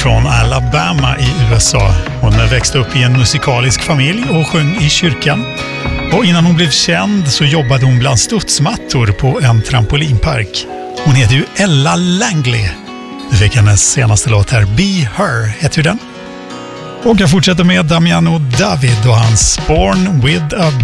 från Alabama i USA. Hon växte upp i en musikalisk familj och sjöng i kyrkan. Och innan hon blev känd så jobbade hon bland studsmattor på en trampolinpark. Hon heter ju Ella Langley. Du fick hennes senaste låt här, Be Her, heter ju den. Och jag fortsätter med Damiano David och hans Born with a